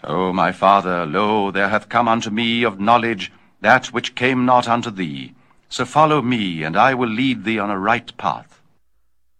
O my father, lo, there hath come unto me of knowledge that which came not unto thee. So follow me, and I will lead thee on a right path.